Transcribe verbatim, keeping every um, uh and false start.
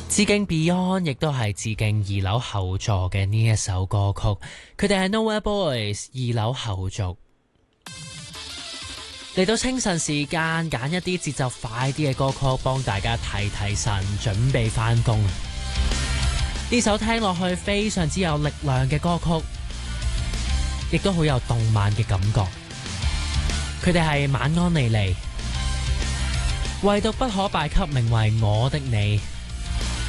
致敬 Beyond， 亦都係致敬二樓後座嘅呢一首歌曲。佢哋係 Nowhere Boys， 二樓後續。嚟到清晨時間，揀一啲節奏快啲嘅歌曲，幫大家提提神，準備返工。呢首聽落去非常之有力量嘅歌曲，亦都好有動漫嘅感覺。佢哋係晚安莉莉，唯獨不可敗給名為我的你。